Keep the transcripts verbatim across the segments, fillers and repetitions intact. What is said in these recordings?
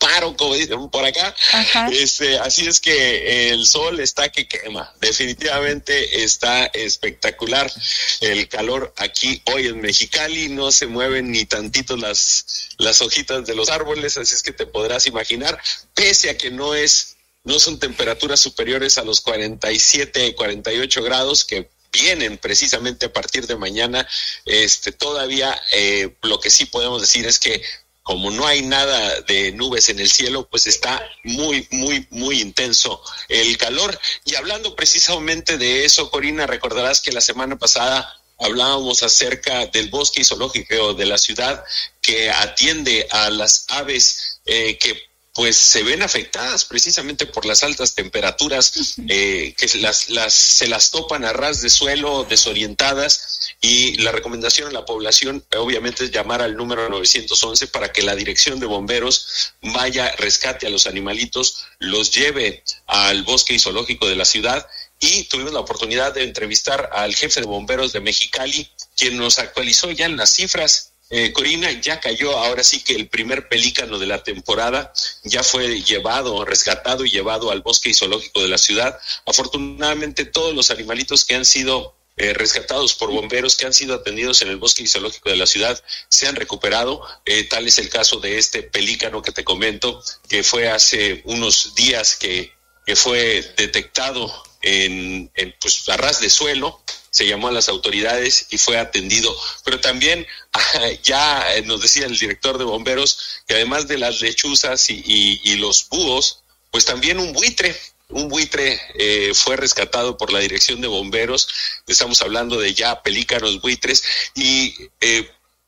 paro, como dicen por acá. Este, así es que el sol está que quema, definitivamente está espectacular el calor aquí hoy en Mexicali, no se mueven ni tantito las, las hojitas de los árboles, así es que te podrás imaginar, pese a que no es, no son temperaturas superiores a los cuarenta y siete, cuarenta y ocho grados que vienen precisamente a partir de mañana. Este, todavía eh, lo que sí podemos decir es que como no hay nada de nubes en el cielo, pues está muy, muy, muy intenso el calor. Y hablando precisamente de eso, Corina, recordarás que la semana pasada hablábamos acerca del bosque zoológico de la ciudad que atiende a las aves eh, que pues se ven afectadas precisamente por las altas temperaturas, eh, que las, las, se las topan a ras de suelo, desorientadas, y la recomendación a la población obviamente es llamar al número nueve once para que la dirección de bomberos vaya, rescate a los animalitos, los lleve al bosque zoológico de la ciudad. Y tuvimos la oportunidad de entrevistar al jefe de bomberos de Mexicali, quien nos actualizó ya en las cifras. Eh, Corina, ya cayó ahora sí que el primer pelícano de la temporada, ya fue llevado, rescatado y llevado al bosque zoológico de la ciudad. Afortunadamente todos los animalitos que han sido eh, rescatados por bomberos, que han sido atendidos en el bosque zoológico de la ciudad, se han recuperado. Eh, tal es el caso de este pelícano que te comento, que fue hace unos días que, que fue detectado en, en pues a ras de suelo. Se llamó a las autoridades y fue atendido. Pero también ya nos decía el director de bomberos que además de las lechuzas y, y, y los búhos, pues también un buitre, un buitre eh, fue rescatado por la dirección de bomberos. Estamos hablando de ya pelícanos, buitres, y eh,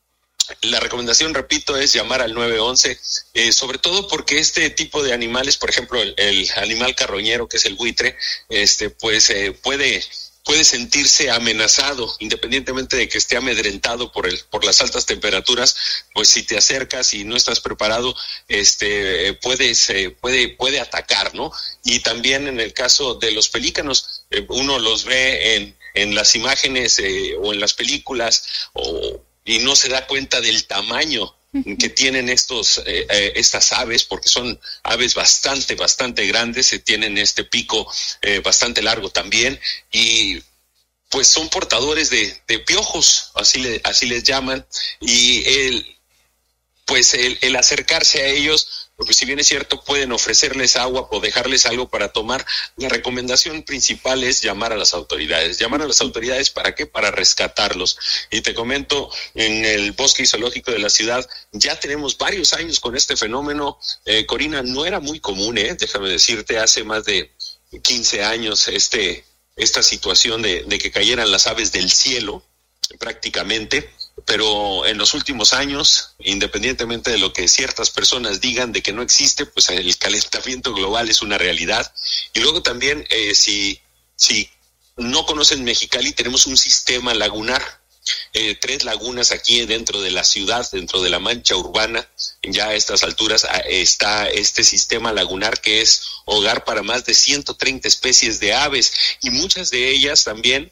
la recomendación, repito, es llamar al nueve once, eh, sobre todo porque este tipo de animales, por ejemplo, el, el animal carroñero que es el buitre, este, pues eh, puede... puede sentirse amenazado, independientemente de que esté amedrentado por el por las altas temperaturas. Pues si te acercas y no estás preparado, este puedes eh, puede puede atacar, ¿no? Y también en el caso de los pelícanos, eh, uno los ve en en las imágenes eh, o en las películas o, y no se da cuenta del tamaño que tienen estos eh, eh, estas aves, porque son aves bastante, bastante grandes, se tienen este pico eh, bastante largo también, y pues son portadores de, de piojos, así, le, así les llaman, y el, pues el, el acercarse a ellos, porque si bien es cierto pueden ofrecerles agua o dejarles algo para tomar, la recomendación principal es llamar a las autoridades. ¿Llamar a las autoridades para qué? Para rescatarlos. Y te comento, en el bosque zoológico de la ciudad ya tenemos varios años con este fenómeno. Eh, Corina, no era muy común, ¿eh? Déjame decirte, hace más de quince años este esta situación de, de que cayeran las aves del cielo, prácticamente. Pero en los últimos años, independientemente de lo que ciertas personas digan de que no existe, pues el calentamiento global es una realidad. Y luego también, eh, si, si no conocen Mexicali, tenemos un sistema lagunar, eh, tres lagunas aquí dentro de la ciudad, dentro de la mancha urbana. Ya a estas alturas está este sistema lagunar que es hogar para más de ciento treinta especies de aves, y muchas de ellas también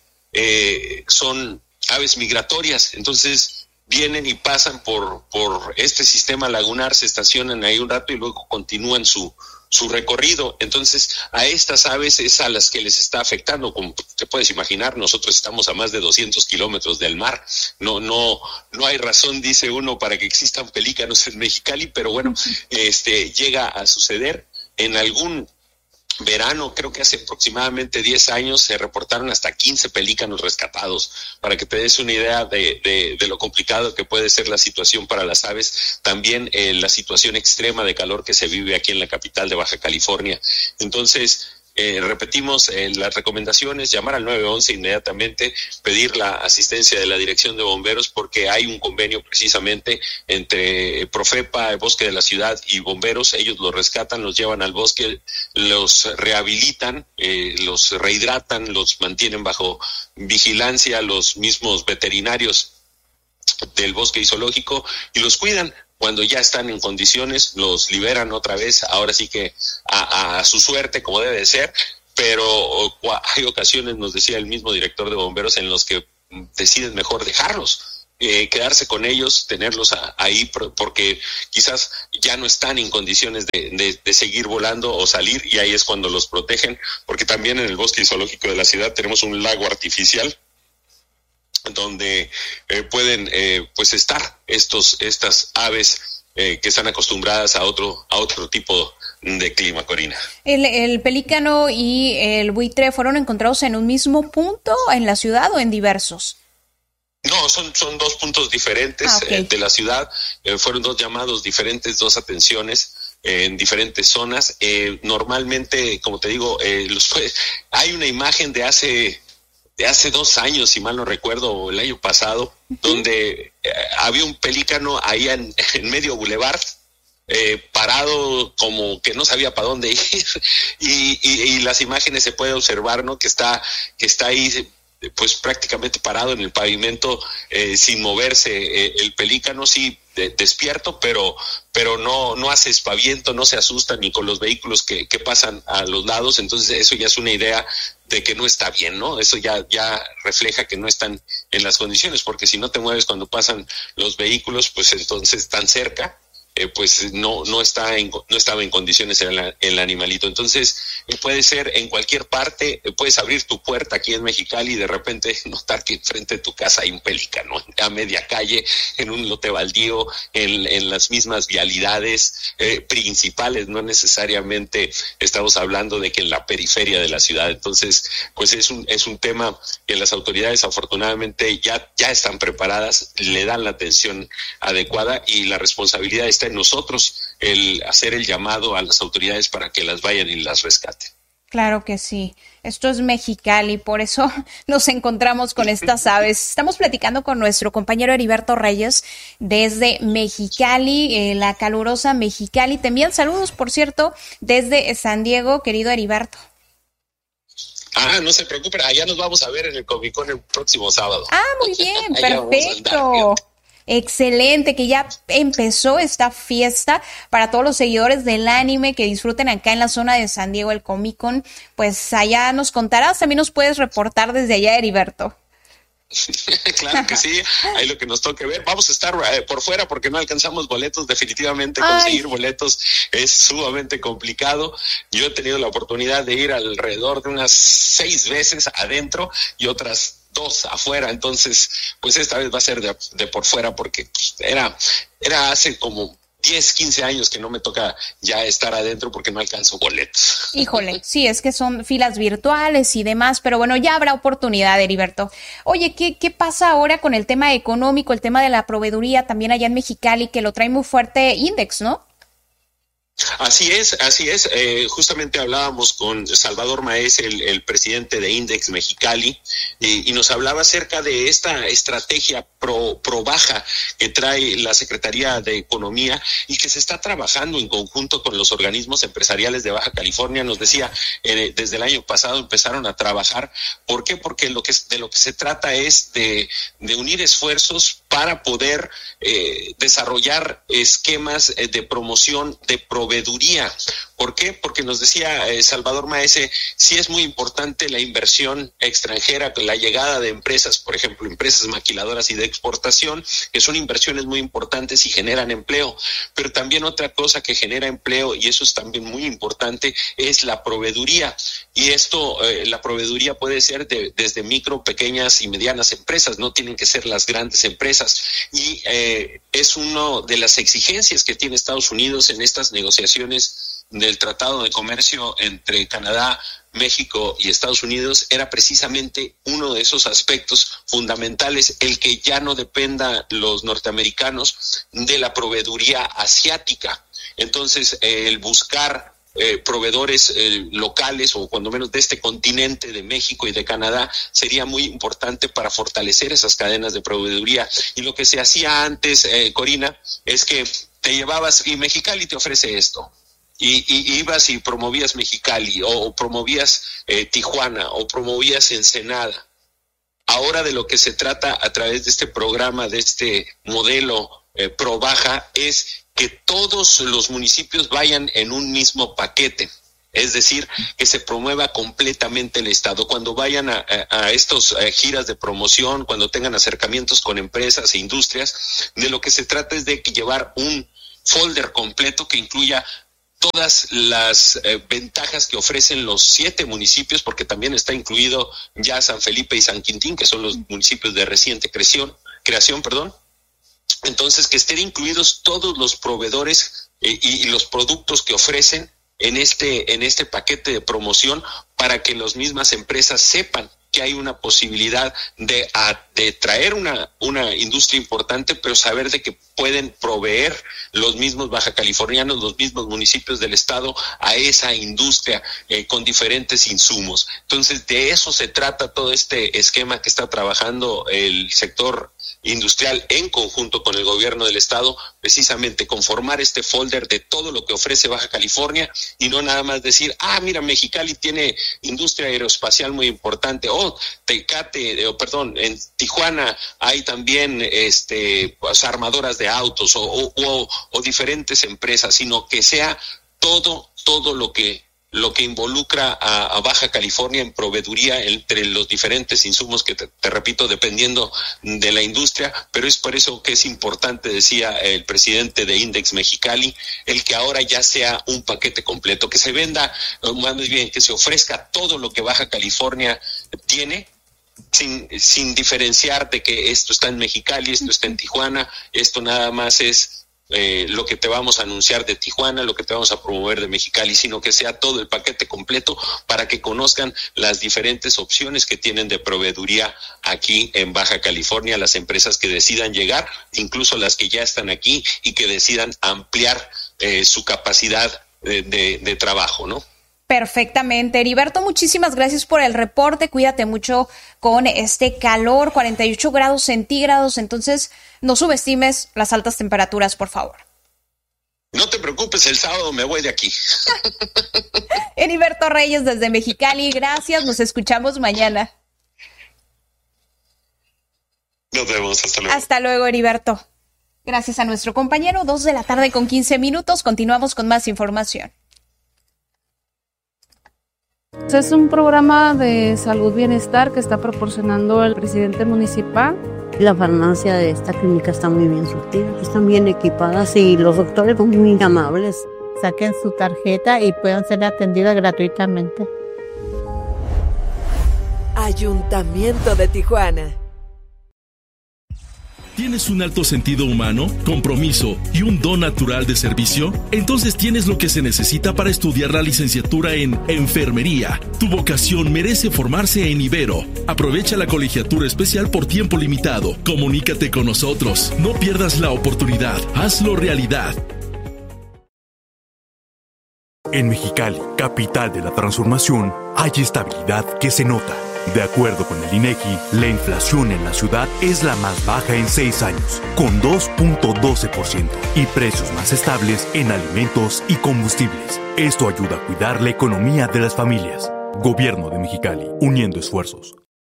eh, son aves migratorias. Entonces vienen y pasan por por este sistema lagunar, se estacionan ahí un rato y luego continúan su su recorrido. Entonces a estas aves es a las que les está afectando. Como te puedes imaginar, nosotros estamos a más de doscientos kilómetros del mar. No no no hay razón, dice uno, para que existan pelícanos en Mexicali, pero bueno, este llega a suceder. En algún verano, creo que hace aproximadamente diez años, se reportaron hasta quince pelícanos rescatados, para que te des una idea de, de, de lo complicado que puede ser la situación para las aves. También eh, la situación extrema de calor que se vive aquí en la capital de Baja California. Entonces, eh, repetimos eh, las recomendaciones: llamar al nueve once inmediatamente, pedir la asistencia de la Dirección de Bomberos, porque hay un convenio precisamente entre Profepa, el Bosque de la Ciudad, y bomberos. Ellos los rescatan, los llevan al bosque, los rehabilitan, eh, los rehidratan, los mantienen bajo vigilancia los mismos veterinarios del bosque zoológico y los cuidan. Cuando ya están en condiciones, los liberan otra vez, ahora sí que a, a su suerte, como debe de ser. Pero hay ocasiones, nos decía el mismo director de bomberos, en los que deciden mejor dejarlos eh, quedarse con ellos, tenerlos a, ahí, porque quizás ya no están en condiciones de, de, de seguir volando o salir, y ahí es cuando los protegen, porque también en el bosque zoológico de la ciudad tenemos un lago artificial donde eh, pueden eh, pues estar estos estas aves eh, que están acostumbradas a otro a otro tipo de clima, Corina. ¿El, el pelícano y el buitre fueron encontrados en un mismo punto en la ciudad o en diversos? No, son, son dos puntos diferentes ah, okay. eh, de la ciudad. Eh, fueron dos llamados diferentes, dos atenciones eh, en diferentes zonas. Eh, normalmente, como te digo, eh, los, pues, hay una imagen de hace de hace dos años, si mal no recuerdo, o el año pasado, uh-huh. donde eh, había un pelícano ahí en, en medio bulevar, eh, parado como que no sabía para dónde ir, y, y, y las imágenes se puede observar, ¿no? Que está, que está ahí, pues prácticamente parado en el pavimento, eh, sin moverse, eh, el pelícano sí de, despierto, pero pero no no hace espaviento, no se asusta ni con los vehículos que, que pasan a los lados. Entonces eso ya es una idea de que no está bien, ¿no? Eso ya ya refleja que no están en las condiciones, porque si no te mueves cuando pasan los vehículos, pues entonces están cerca. Eh, pues no no está en, no estaba en condiciones el, el animalito. Entonces eh, puede ser en cualquier parte, eh, puedes abrir tu puerta aquí en Mexicali y de repente notar que enfrente de tu casa hay un pelícano a media calle, en un lote baldío, en, en las mismas vialidades eh, principales, no necesariamente estamos hablando de que en la periferia de la ciudad. Entonces pues es un es un tema que las autoridades afortunadamente ya ya están preparadas, le dan la atención adecuada, y la responsabilidad está en nosotros el hacer el llamado a las autoridades para que las vayan y las rescaten. Claro que sí. Esto es Mexicali, por eso nos encontramos con estas aves. Estamos platicando con nuestro compañero Heriberto Reyes desde Mexicali, eh, la calurosa Mexicali. Te envían saludos, por cierto, desde San Diego, querido Heriberto. Ah, no se preocupen, allá nos vamos a ver en el Comic Con el próximo sábado. Ah, muy bien, perfecto. Excelente, que ya empezó esta fiesta para todos los seguidores del anime que disfruten acá en la zona de San Diego, el Comic Con. Pues allá nos contarás, también nos puedes reportar desde allá, Heriberto. Claro que sí, ahí lo que nos toque ver. Vamos a estar eh, por fuera porque no alcanzamos boletos. Definitivamente conseguir Ay. boletos es sumamente complicado. Yo he tenido la oportunidad de ir alrededor de unas seis veces adentro y otras dos afuera, entonces pues esta vez va a ser de, de por fuera, porque pues, era era hace como diez, quince años que no me toca ya estar adentro porque no alcanzo boletos. Híjole, sí, es que son filas virtuales y demás, pero bueno, ya habrá oportunidad, Heriberto. Oye, ¿qué, qué pasa ahora con el tema económico, el tema de la proveeduría también allá en Mexicali, que lo trae muy fuerte Index, ¿no? Así es, así es. Eh, justamente hablábamos con Salvador Maese, el, el presidente de Index Mexicali, y, y nos hablaba acerca de esta estrategia pro, pro baja que trae la Secretaría de Economía y que se está trabajando en conjunto con los organismos empresariales de Baja California. Nos decía, eh, desde el año pasado empezaron a trabajar. ¿Por qué? Porque lo que de lo que se trata es de, de unir esfuerzos para poder eh, desarrollar esquemas eh, de promoción de proveeduría. ¿Por qué? Porque nos decía eh, Salvador Maese, sí es muy importante la inversión extranjera, la llegada de empresas, por ejemplo, empresas maquiladoras y de exportación, que son inversiones muy importantes y generan empleo, pero también otra cosa que genera empleo, y eso es también muy importante, es la proveeduría. Y esto, eh, la proveeduría puede ser de, desde micro, pequeñas y medianas empresas, no tienen que ser las grandes empresas. Y eh, es una de las exigencias que tiene Estados Unidos en estas negociaciones del Tratado de Comercio entre Canadá, México y Estados Unidos, era precisamente uno de esos aspectos fundamentales, el que ya no dependa los norteamericanos de la proveeduría asiática. Entonces, eh, el buscar eh, proveedores eh, locales, o cuando menos de este continente, de México y de Canadá, sería muy importante para fortalecer esas cadenas de proveeduría. Y lo que se hacía antes, eh, Corina, es que te llevabas y Mexicali te ofrece esto. Y, y ibas y promovías Mexicali, o, o promovías eh, Tijuana, o promovías Ensenada. Ahora de lo que se trata a través de este programa, de este modelo eh, Pro Baja, es que todos los municipios vayan en un mismo paquete. Es decir, que se promueva completamente el Estado. Cuando vayan a, a, a estos a giras de promoción, cuando tengan acercamientos con empresas e industrias, de lo que se trata es de llevar un folder completo que incluya todas las eh, ventajas que ofrecen los siete municipios, porque también está incluido ya San Felipe y San Quintín, que son los municipios de reciente creación, creación, perdón. Entonces, que estén incluidos todos los proveedores eh, y, y los productos que ofrecen en este, en este paquete de promoción, para que las mismas empresas sepan que hay una posibilidad de, a, de traer una, una industria importante, pero saber de que pueden proveer los mismos bajacalifornianos, los mismos municipios del estado a esa industria eh, con diferentes insumos. Entonces, de eso se trata todo este esquema que está trabajando el sector industrial en conjunto con el gobierno del estado, precisamente conformar este folder de todo lo que ofrece Baja California, y no nada más decir, ah, mira, Mexicali tiene industria aeroespacial muy importante, oh, Tecate, oh, perdón, en Tijuana hay también este pues, armadoras de autos o, o, o, o diferentes empresas, sino que sea todo, todo lo que lo que involucra a, a Baja California en proveeduría entre los diferentes insumos que, te, te repito, dependiendo de la industria, pero es por eso que es importante, decía el presidente de Index Mexicali, el que ahora ya sea un paquete completo, que se venda, más bien, que se ofrezca todo lo que Baja California tiene, sin, sin diferenciar de que esto está en Mexicali, esto está en Tijuana, esto nada más es Eh, lo que te vamos a anunciar de Tijuana, lo que te vamos a promover de Mexicali, sino que sea todo el paquete completo para que conozcan las diferentes opciones que tienen de proveeduría aquí en Baja California, las empresas que decidan llegar, incluso las que ya están aquí y que decidan ampliar eh, su capacidad de, de, de trabajo, ¿no? Perfectamente. Heriberto, muchísimas gracias por el reporte. Cuídate mucho con este calor, cuarenta y ocho grados centígrados. Entonces, no subestimes las altas temperaturas, por favor. No te preocupes, el sábado me voy de aquí. Heriberto Reyes desde Mexicali, gracias. Nos escuchamos mañana. Nos vemos, hasta luego. Hasta luego, Heriberto. Gracias a nuestro compañero, dos de la tarde con quince minutos. Continuamos con más información. Es un programa de salud bienestar que está proporcionando el presidente municipal. La farmacia de esta clínica está muy bien surtida, están bien equipadas y los doctores son muy amables. Saquen su tarjeta y puedan ser atendidas gratuitamente. Ayuntamiento de Tijuana. ¿Tienes un alto sentido humano, compromiso y un don natural de servicio? Entonces tienes lo que se necesita para estudiar la licenciatura en Enfermería. Tu vocación merece formarse en Ibero. Aprovecha la colegiatura especial por tiempo limitado. Comunícate con nosotros. No pierdas la oportunidad. Hazlo realidad. En Mexicali, capital de la transformación, hay estabilidad que se nota. De acuerdo con el INEGI, la inflación en la ciudad es la más baja en seis años, con dos punto doce por ciento, y precios más estables en alimentos y combustibles. Esto ayuda a cuidar la economía de las familias. Gobierno de Mexicali, uniendo esfuerzos.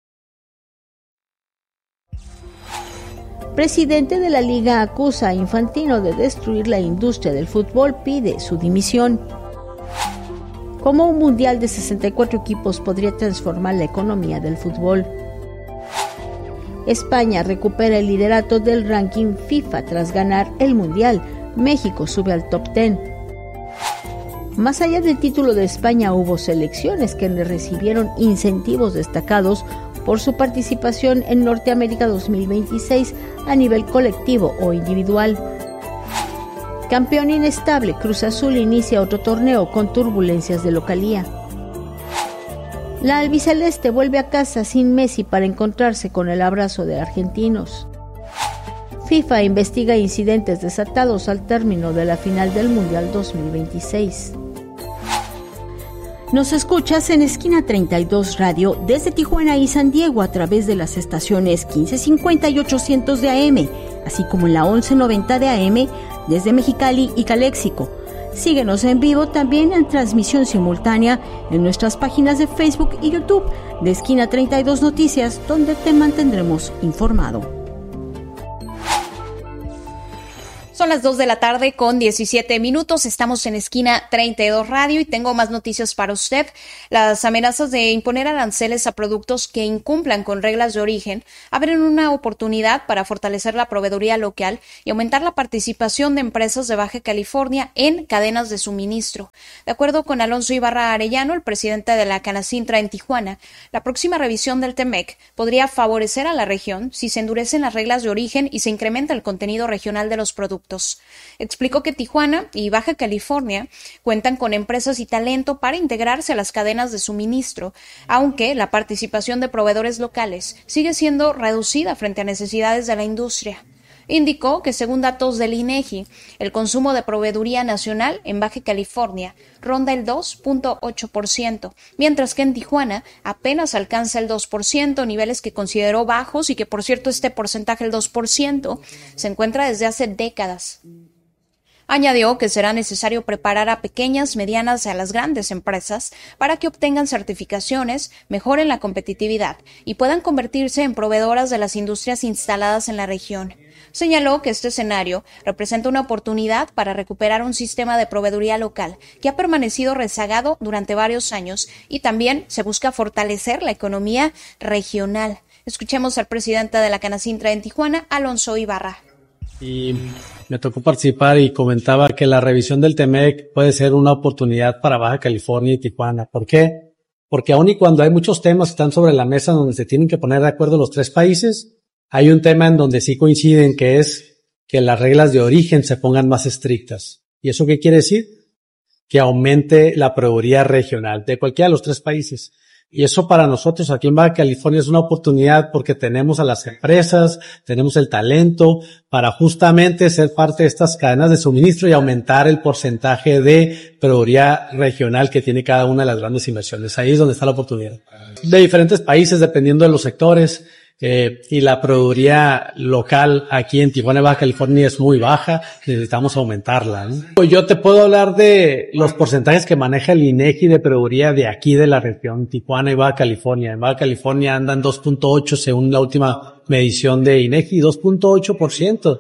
Presidente de la Liga acusa a Infantino de destruir la industria del fútbol, pide su dimisión. ¿Cómo un mundial de sesenta y cuatro equipos podría transformar la economía del fútbol? España recupera el liderato del ranking FIFA tras ganar el mundial. México sube al top diez. Más allá del título de España, hubo selecciones que recibieron incentivos destacados por su participación en Norteamérica dos mil veintiséis a nivel colectivo o individual. Campeón inestable, Cruz Azul inicia otro torneo con turbulencias de localía. La albiceleste vuelve a casa sin Messi para encontrarse con el abrazo de argentinos. FIFA investiga incidentes desatados al término de la final del Mundial dos mil veintiséis. Nos escuchas en Esquina treinta y dos Radio desde Tijuana y San Diego a través de las estaciones quince cincuenta y ochocientos de A M, así como en la once noventa de A M desde Mexicali y Caléxico. Síguenos en vivo también en transmisión simultánea en nuestras páginas de Facebook y YouTube de Esquina treinta y dos Noticias, donde te mantendremos informado. Son Son las dos de la tarde con diecisiete minutos. Estamos en Esquina treinta y dos Radio y tengo más noticias para usted. Las amenazas de imponer aranceles a productos que incumplan con reglas de origen abren una oportunidad para fortalecer la proveeduría local y aumentar la participación de empresas de Baja California en cadenas de suministro. De acuerdo con Alonso Ibarra Arellano, el presidente de la Canacintra en Tijuana, la próxima revisión del T-MEC podría favorecer a la región si se endurecen las reglas de origen y se incrementa el contenido regional de los productos. Explicó que Tijuana y Baja California cuentan con empresas y talento para integrarse a las cadenas de suministro, aunque la participación de proveedores locales sigue siendo reducida frente a necesidades de la industria. Indicó que según datos del INEGI, el consumo de proveeduría nacional en Baja California ronda el dos punto ocho por ciento, mientras que en Tijuana apenas alcanza el dos por ciento, niveles que consideró bajos y que, por cierto, este porcentaje, el dos por ciento, se encuentra desde hace décadas. Añadió que será necesario preparar a pequeñas, medianas y a las grandes empresas para que obtengan certificaciones, mejoren la competitividad y puedan convertirse en proveedoras de las industrias instaladas en la región. Señaló que este escenario representa una oportunidad para recuperar un sistema de proveeduría local que ha permanecido rezagado durante varios años y también se busca fortalecer la economía regional. Escuchemos al presidente de la Canacintra en Tijuana, Alonso Ibarra. Y me tocó participar y comentaba que la revisión del T-MEC puede ser una oportunidad para Baja California y Tijuana. ¿Por qué? Porque aun y cuando hay muchos temas que están sobre la mesa donde se tienen que poner de acuerdo los tres países, hay un tema en donde sí coinciden, que es que las reglas de origen se pongan más estrictas. ¿Y eso qué quiere decir? Que aumente la proveeduría regional de cualquiera de los tres países. Y eso para nosotros aquí en Baja California es una oportunidad porque tenemos a las empresas, tenemos el talento para justamente ser parte de estas cadenas de suministro y aumentar el porcentaje de proveeduría regional que tiene cada una de las grandes inversiones. Ahí es donde está la oportunidad. De diferentes países, dependiendo de los sectores, eh, y la proveeduría local aquí en Tijuana, Baja California, es muy baja, necesitamos aumentarla, ¿no? Yo te puedo hablar de los porcentajes que maneja el INEGI de proveeduría de aquí de la región, Tijuana y Baja California. En Baja California andan dos punto ocho según la última medición de INEGI, dos punto ocho por ciento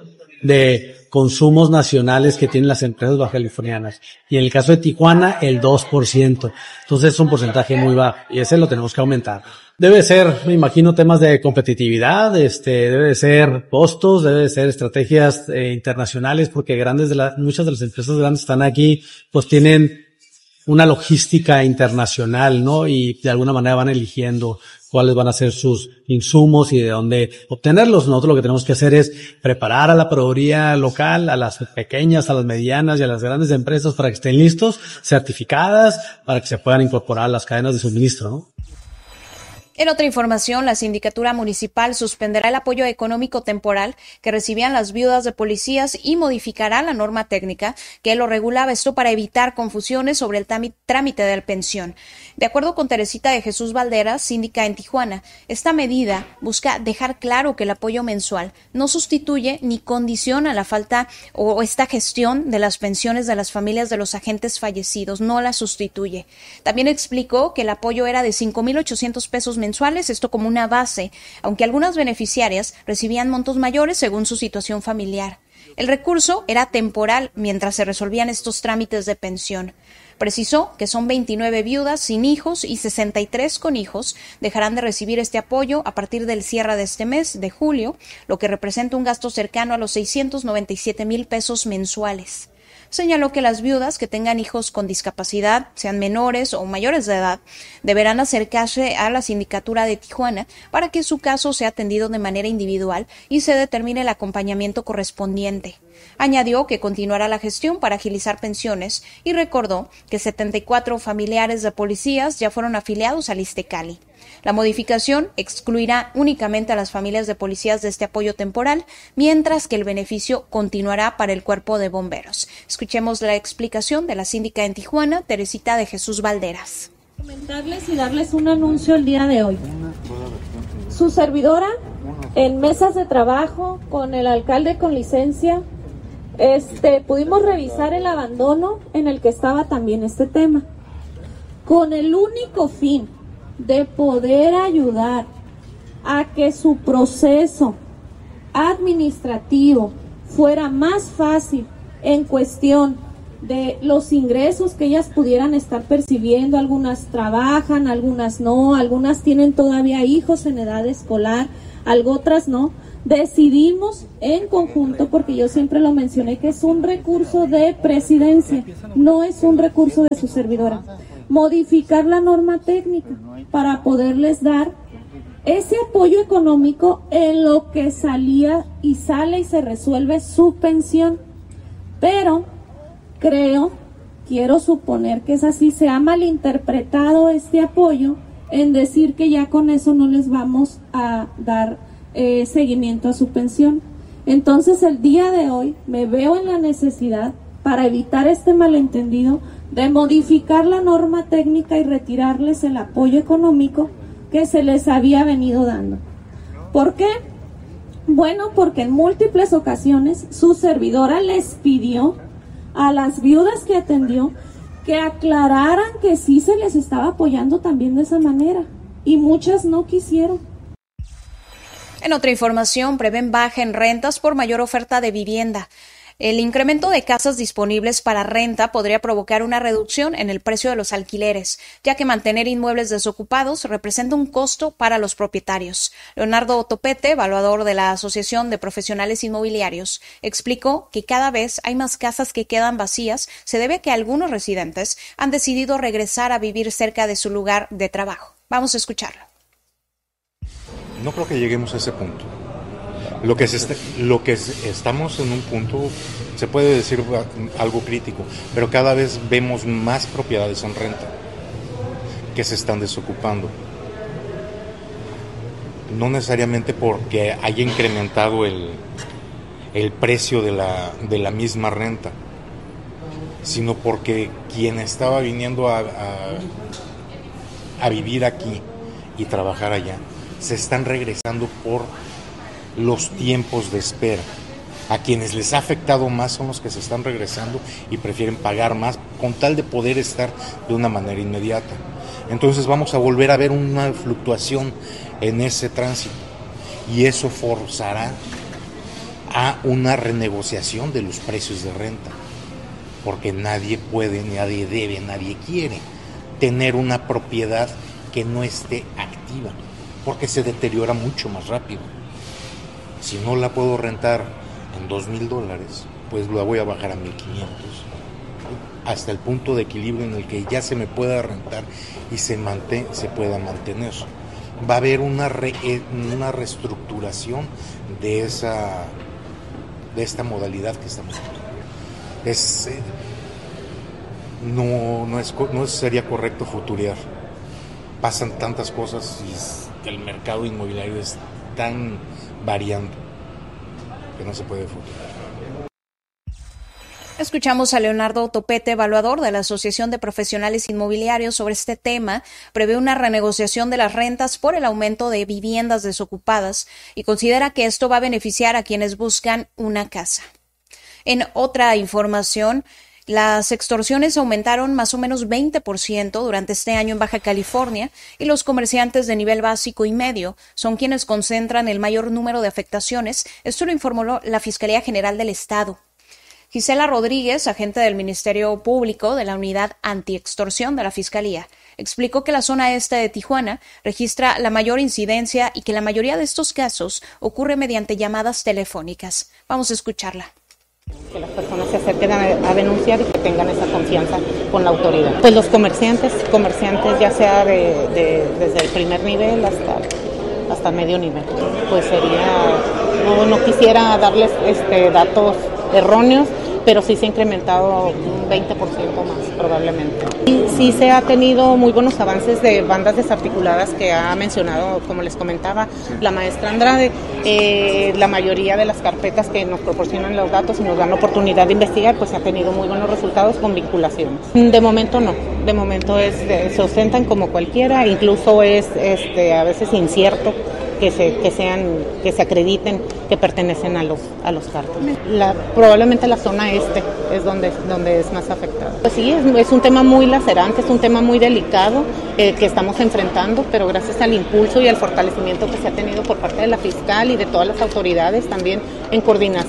de consumos nacionales que tienen las empresas bajacalifornianas. Y en el caso de Tijuana, el dos por ciento. Entonces es un porcentaje muy bajo y ese lo tenemos que aumentar. Debe ser, me imagino, temas de competitividad, este, debe de ser costos, debe de ser estrategias eh, internacionales, porque grandes de las, muchas de las empresas grandes están aquí, pues tienen una logística internacional, ¿no? Y de alguna manera van eligiendo cuáles van a ser sus insumos y de dónde obtenerlos. Nosotros lo que tenemos que hacer es preparar a la proveeduría local, a las pequeñas, a las medianas y a las grandes empresas para que estén listos, certificadas, para que se puedan incorporar a las cadenas de suministro, ¿no? En otra información, la Sindicatura Municipal suspenderá el apoyo económico temporal que recibían las viudas de policías y modificará la norma técnica que lo regulaba, esto para evitar confusiones sobre el trámite de la pensión. De acuerdo con Teresita de Jesús Valderas, síndica en Tijuana, esta medida busca dejar claro que el apoyo mensual no sustituye ni condiciona la falta o esta gestión de las pensiones de las familias de los agentes fallecidos, no la sustituye. También explicó que el apoyo era de cinco mil ochocientos pesos mensuales, esto como una base, aunque algunas beneficiarias recibían montos mayores según su situación familiar. El recurso era temporal mientras se resolvían estos trámites de pensión. Precisó que son veintinueve viudas sin hijos y sesenta y tres con hijos dejarán de recibir este apoyo a partir del cierre de este mes de julio, lo que representa un gasto cercano a los seiscientos noventa y siete mil pesos mensuales. Señaló que las viudas que tengan hijos con discapacidad, sean menores o mayores de edad, deberán acercarse a la Sindicatura de Tijuana para que su caso sea atendido de manera individual y se determine el acompañamiento correspondiente. Añadió que continuará la gestión para agilizar pensiones y recordó que setenta y cuatro familiares de policías ya fueron afiliados al ISSSTECALI. La modificación excluirá únicamente a las familias de policías de este apoyo temporal, mientras que el beneficio continuará para el cuerpo de bomberos. Escuchemos la explicación de la síndica en Tijuana, Teresita de Jesús Valderas. Comentarles y darles un anuncio el día de hoy. Su servidora, en mesas de trabajo con el alcalde con licencia, este, pudimos revisar el abandono en el que estaba también este tema, con el único fin de poder ayudar a que su proceso administrativo fuera más fácil en cuestión de los ingresos que ellas pudieran estar percibiendo. Algunas trabajan, algunas no, algunas tienen todavía hijos en edad escolar, algo otras no. Decidimos en conjunto, porque yo siempre lo mencioné, que es un recurso de presidencia, no es un recurso de su servidora, modificar la norma técnica para poderles dar ese apoyo económico en lo que salía y sale y se resuelve su pensión. Pero creo, quiero suponer que es así, se ha malinterpretado este apoyo en decir que ya con eso no les vamos a dar eh, seguimiento a su pensión. Entonces el día de hoy me veo en la necesidad, para evitar este malentendido, de modificar la norma técnica y retirarles el apoyo económico que se les había venido dando. ¿Por qué? Bueno, porque en múltiples ocasiones su servidora les pidió a las viudas que atendió que aclararan que sí se les estaba apoyando también de esa manera, y muchas no quisieron. En otra información, prevén baja en rentas por mayor oferta de vivienda. El incremento de casas disponibles para renta podría provocar una reducción en el precio de los alquileres, ya que mantener inmuebles desocupados representa un costo para los propietarios. Leonardo Topete, evaluador de la Asociación de Profesionales Inmobiliarios, explicó que cada vez hay más casas que quedan vacías, se debe a que algunos residentes han decidido regresar a vivir cerca de su lugar de trabajo. Vamos a escucharlo. No creo que lleguemos a ese punto. Lo que, se está, lo que estamos en un punto, se puede decir algo crítico, pero cada vez vemos más propiedades en renta que se están desocupando. No necesariamente porque haya incrementado el, el precio de la, de la misma renta, sino porque quien estaba viniendo a, a, a vivir aquí y trabajar allá, se están regresando por los tiempos de espera. A quienes les ha afectado más son los que se están regresando y prefieren pagar más con tal de poder estar de una manera inmediata. Entonces vamos a volver a ver una fluctuación en ese tránsito, y eso forzará a una renegociación de los precios de renta, porque nadie puede, nadie debe, nadie quiere tener una propiedad que no esté activa, porque se deteriora mucho más rápido. Si no la puedo rentar en dos mil dólares, pues la voy a bajar a mil quinientos, hasta el punto de equilibrio en el que ya se me pueda rentar y se, mantén, se pueda mantener. Va a haber una, re, una reestructuración de, esa, de esta modalidad que estamos viendo. Es, eh, no, no, es, no sería correcto futurear. Pasan tantas cosas y el mercado inmobiliario es tan variando que no se puede futurar. Escuchamos a Leonardo Topete, evaluador de la Asociación de Profesionales Inmobiliarios, sobre este tema. Prevé una renegociación de las rentas por el aumento de viviendas desocupadas y considera que esto va a beneficiar a quienes buscan una casa. En otra información, las extorsiones aumentaron más o menos veinte por ciento durante este año en Baja California, y los comerciantes de nivel básico y medio son quienes concentran el mayor número de afectaciones. Esto lo informó la Fiscalía General del Estado. Gisela Rodríguez, agente del Ministerio Público de la Unidad Antiextorsión de la Fiscalía, explicó que la zona este de Tijuana registra la mayor incidencia y que la mayoría de estos casos ocurre mediante llamadas telefónicas. Vamos a escucharla. Que las personas se acerquen a, a denunciar y que tengan esa confianza con la autoridad. Pues los comerciantes, comerciantes ya sea de, de, desde el primer nivel hasta, hasta medio nivel. Pues sería, no, no quisiera darles este, datos erróneos, pero sí se ha incrementado un veinte por ciento más probablemente. Y sí se ha tenido muy buenos avances de bandas desarticuladas que ha mencionado, como les comentaba, la maestra Andrade. Eh, la mayoría de las carpetas que nos proporcionan los datos y nos dan la oportunidad de investigar, pues ha tenido muy buenos resultados con vinculaciones. De momento no, de momento es, se ostentan como cualquiera, incluso es este, a veces incierto que se que sean que se acrediten que pertenecen a los a los cárteles. La, probablemente la zona este es donde donde es más afectada. Pues sí, es, es un tema muy lacerante, es un tema muy delicado eh, que estamos enfrentando, pero gracias al impulso y al fortalecimiento que se ha tenido por parte de la fiscal y de todas las autoridades también en coordinación,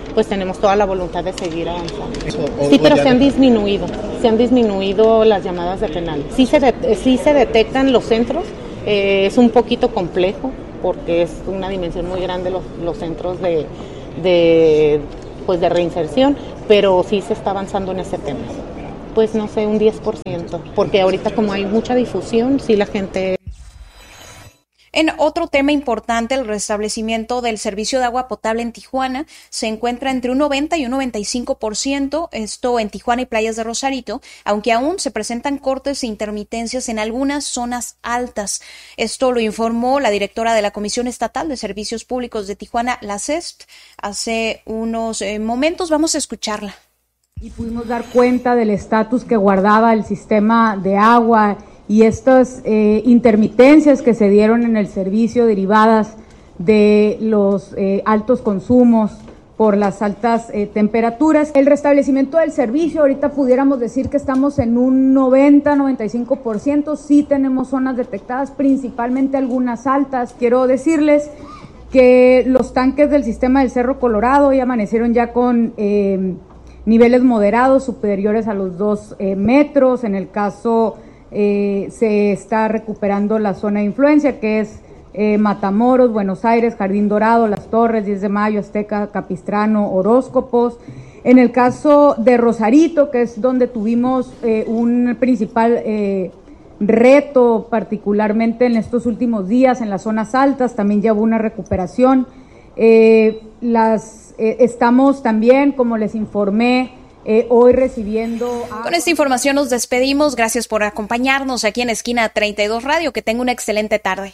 pues tenemos toda la voluntad de seguir avanzando. Sí, pero se han disminuido, se han disminuido las llamadas de penales. Sí se, de, sí se detectan los centros, eh, es un poquito complejo porque es una dimensión muy grande los, los centros de, de, pues de reinserción, pero sí se está avanzando en ese tema. Pues no sé, un diez por ciento, porque ahorita como hay mucha difusión, sí la gente... En otro tema importante, el restablecimiento del servicio de agua potable en Tijuana se encuentra entre un noventa y un noventa y cinco por ciento, esto en Tijuana y playas de Rosarito, aunque aún se presentan cortes e intermitencias en algunas zonas altas. Esto lo informó la directora de la Comisión Estatal de Servicios Públicos de Tijuana, la C E S P, hace unos eh, momentos. Vamos a escucharla. Y pudimos dar cuenta del estatus que guardaba el sistema de agua y estas eh, intermitencias que se dieron en el servicio derivadas de los eh, altos consumos por las altas eh, temperaturas. El restablecimiento del servicio, ahorita pudiéramos decir que estamos en un noventa, noventa y cinco por ciento, sí tenemos zonas detectadas, principalmente algunas altas. Quiero decirles que los tanques del sistema del Cerro Colorado ya amanecieron ya con eh, niveles moderados superiores a los dos eh, metros. En el caso Eh, se está recuperando la zona de influencia, que es eh, Matamoros, Buenos Aires, Jardín Dorado, Las Torres, diez de mayo, Azteca, Capistrano, Horóscopos. En el caso de Rosarito, que es donde tuvimos eh, un principal eh, reto, particularmente en estos últimos días, en las zonas altas, también ya hubo una recuperación. Eh, las, eh, estamos también, como les informé, Eh, hoy recibiendo... A... Con esta información nos despedimos. Gracias por acompañarnos aquí en Esquina treinta y dos Radio. Que tenga una excelente tarde.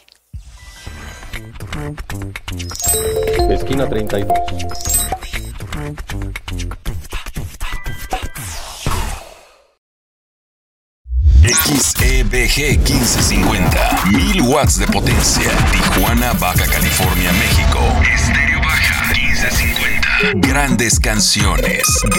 Esquina treinta y dos. X E B G quince cincuenta, mil watts de potencia. Tijuana, Baja California, México. Estéreo Baja quince cincuenta. Grandes canciones.